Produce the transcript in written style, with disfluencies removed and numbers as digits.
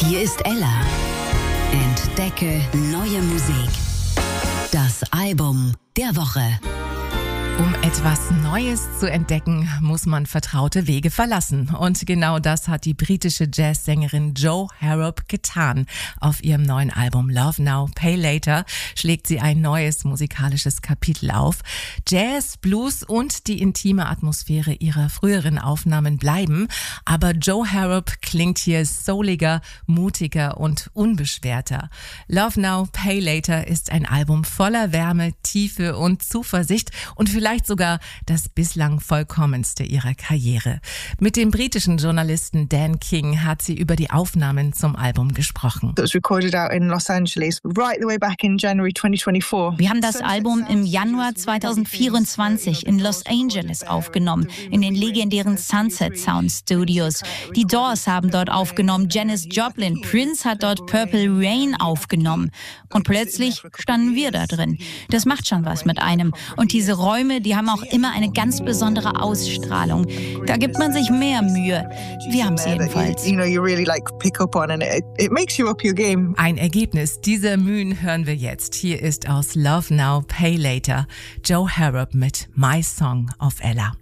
Hier ist Ella. Entdecke neue Musik. Das Album der Woche. Um etwas Neues zu entdecken, muss man vertraute Wege verlassen. Und genau das hat die britische Jazzsängerin Jo Harrop getan. Auf ihrem neuen Album Love Now, Pay Later schlägt sie ein neues musikalisches Kapitel auf. Jazz, Blues und die intime Atmosphäre ihrer früheren Aufnahmen bleiben. Aber Jo Harrop klingt hier souliger, mutiger und unbeschwerter. Love Now, Pay Later ist ein Album voller Wärme, Tiefe und Zuversicht und vielleicht sogar das bislang vollkommenste ihrer Karriere. Mit dem britischen Journalisten Dan King hat sie über die Aufnahmen zum Album gesprochen. That was recorded out in Los Angeles right the way back in January 2024. Wir haben das Album im Januar 2024 in Los Angeles aufgenommen, in den legendären Sunset Sound Studios. Die Doors haben dort aufgenommen, Janis Joplin, Prince hat dort Purple Rain aufgenommen. Und plötzlich standen wir da drin. Das macht schon was mit einem. Und diese Räume, die haben auch immer eine ganz besondere Ausstrahlung. Da gibt man sich mehr Mühe. Wir haben es jedenfalls. Ein Ergebnis dieser Mühen hören wir jetzt. Hier ist aus Love Now, Pay Later Jo Harrop mit My Song of Ella.